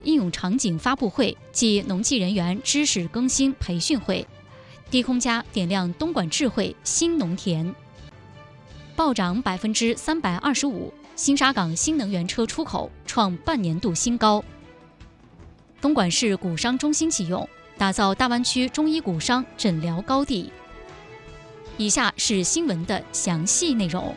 应用场景发布会暨农技人员知识更新培训会。低空家点亮东莞智慧新农田。暴涨325%，新沙港新能源车出口创半年度新高。东莞市股商中心启用，打造大湾区中医股商诊疗高地。以下是新闻的详细内容。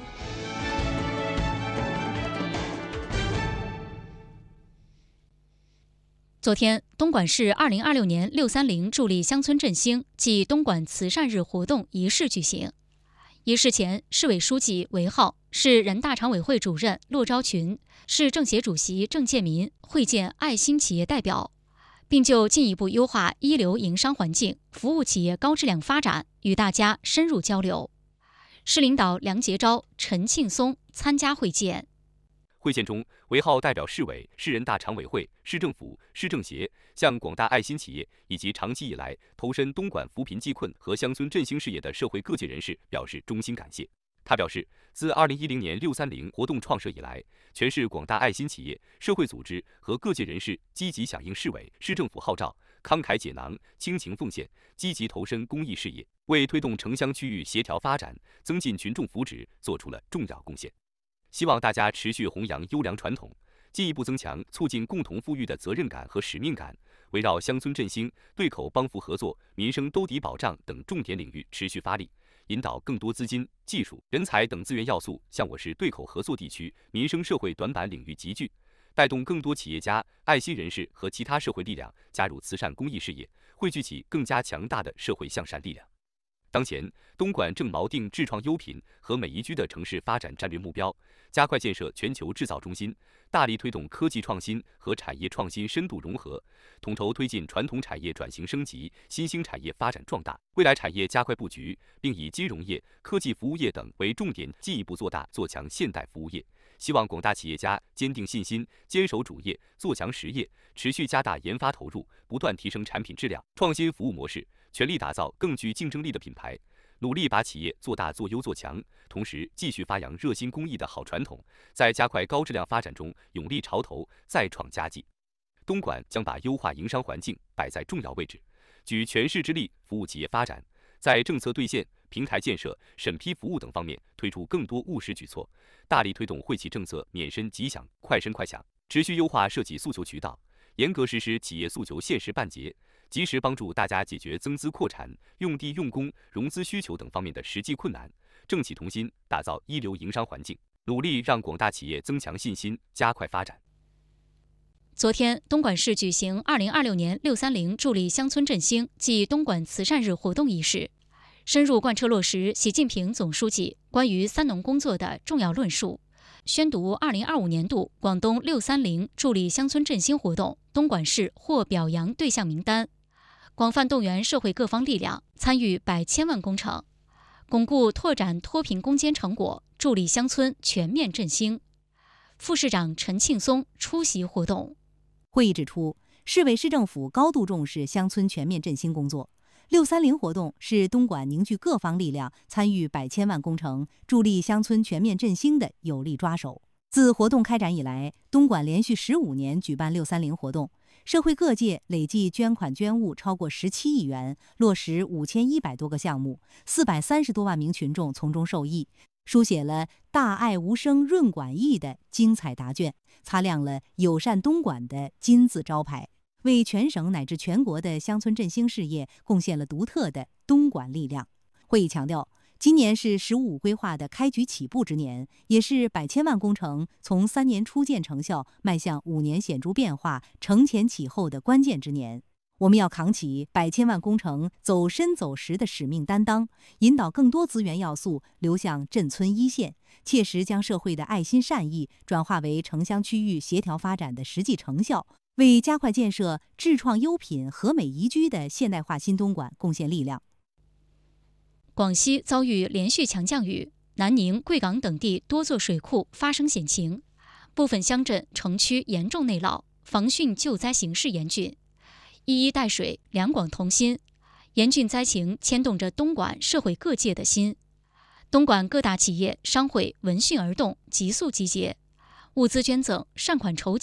昨天，东莞市2026年630助力乡村振兴暨东莞慈善日活动仪式举行。仪式前，市委书记韦浩、市人大常委会主任骆昭群、市政协主席郑介民会见爱心企业代表，并就进一步优化一流营商环境、服务企业高质量发展与大家深入交流。市领导梁杰昭、陈庆松参加会见。 会见中，韦浩代表市委、市人大常委会、市政府、市政协向广大爱心企业以及长期以来投身东莞扶贫济困和乡村振兴事业的社会各界人士表示衷心感谢。他表示，自2010年630活动创设以来，全市广大爱心企业、社会组织和各界人士积极响应市委、市政府号召，慷慨解囊、倾情奉献，积极投身公益事业，为推动城乡区域协调发展、增进群众福祉做出了重要贡献。希望大家持续弘扬优良传统，进一步增强促进共同富裕的责任感和使命感，围绕乡村振兴、对口帮扶合作、民生兜底保障等重点领域持续发力，引导更多资金、技术、人才等资源要素向我市对口合作地区民生社会短板领域集聚，带动更多企业家、爱心人士和其他社会力量加入慈善公益事业，汇聚起更加强大的社会向善力量。当前，东莞正锚定智创优品和美宜居的城市发展战略目标，加快建设全球制造中心，大力推动科技创新和产业创新深度融合，统筹推进传统产业转型升级、新兴产业发展壮大。未来产业加快布局，并以金融业、科技服务业等为重点，进一步做大做强现代服务业。希望广大企业家坚定信心，坚守主业，做强实业，持续加大研发投入，不断提升产品质量，创新服务模式，全力打造更具竞争力的品牌，努力把企业做大做优做强，同时继续发扬热心公益的好传统，在加快高质量发展中勇立潮头，再创佳绩。东莞将把优化营商环境摆在重要位置，举全市之力服务企业发展，在政策兑现、平台建设、审批服务等方面推出更多务实举措，大力推动惠企政策免申吉享、快申快享，持续优化涉企诉求渠道，严格实施企业诉求限时办结，及时帮助大家解决增资扩产、用地用工、融资需求等方面的实际困难，政企同心，打造一流营商环境，努力让广大企业增强信心，加快发展。 昨天，东莞市举行2026年630助力乡村振兴暨东莞慈善日活动仪式，深入贯彻落实习近平总书记关于三农工作的重要论述，宣读2025年度广东630助力乡村振兴活动东莞市获表扬对象名单，广泛动员社会各方力量参与100千万工程，巩固拓展脱贫攻坚成果，助力乡村全面振兴。副市长陈庆松出席活动。 会议指出，市委市政府高度重视乡村全面振兴工作。630活动是东莞凝聚各方力量参与100千万工程、助力乡村全面振兴的有力抓手。自活动开展以来，东莞连续15年举办630活动，社会各界累计捐款捐物超过17亿元，落实5100多个项目，430多万名群众从中受益，书写了大爱无声润莞益的精彩答卷，擦亮了友善东莞的金字招牌，为全省乃至全国的乡村振兴事业贡献了独特的东莞力量。会议强调，今年是“十五五”规划的开局起步之年，也是100千万工程从3年初见成效迈向5年显著变化、承前启后的关键之年。我们要扛起100千万工程走深走实的使命担当，引导更多资源要素流向镇村一线，切实将社会的爱心善意转化为城乡区域协调发展的实际成效，为加快建设智创优品和美宜居的现代化新东莞贡献力量。 广西遭遇连续强降雨，南宁、贵港等地多座水库发生险情，部分乡镇、城区严重内涝，防汛救灾形势严峻。一衣带水，两广同心，严峻灾情牵动着东莞社会各界的心。东莞各大企业、商会闻讯而动，急速集结，物资捐赠、善款筹集、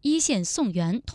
一线送源